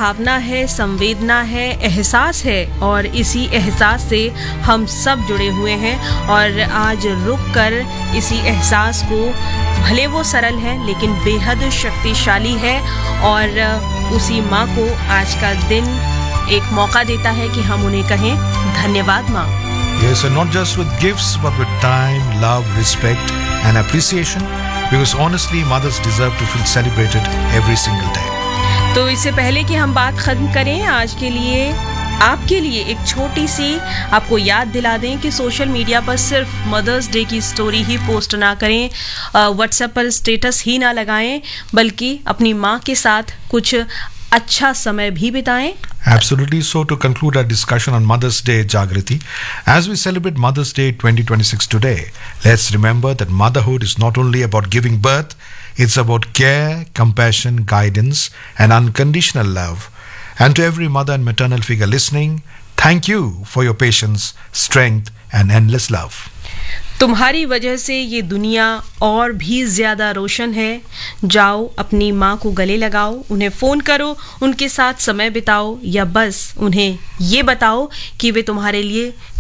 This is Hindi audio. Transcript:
भावना है, संवेदना है, एहसास है और इसी एहसास से हम सब जुड़े हुए हैं। और आज रुक कर इसी एहसास को, भले वो सरल है लेकिन बेहद शक्तिशाली है, और उसी माँ को आज का दिन एक मौका देता है कि हम उन्हें कहें धन्यवाद माँ। Yes, and not just with gifts, but with time, love, respect, and appreciation. Because honestly, mothers deserve to feel celebrated every single day. तो इससे पहले कि हम बात खत्म करें, आज के लिए आपके लिए एक छोटी सी आपको याद दिला दें कि सोशल मीडिया पर सिर्फ मदर्स डे की स्टोरी ही पोस्ट ना करें, व्हाट्सएप पर स्टेटस ही ना लगाएं, बल्कि अपनी माँ के साथ कुछ अच्छा समय भी बिताएं। Absolutely. So to conclude our discussion on Mother's Day, Jagriti, as we celebrate Mother's Day 2026 today, let's remember that motherhood is not only about giving birth, it's about care, compassion, guidance, and unconditional love. And to every mother and maternal figure listening, thank you for your patience, strength, and endless love. तुम्हारी वजह से ये दुनिया और भी ज्यादा रोशन है। जाओ अपनी माँ को गले लगाओ, उन्हें फोन करो, उनके साथ समय बिताओ, या बस उन्हें ये बताओ कि वे तुम्हारे लिए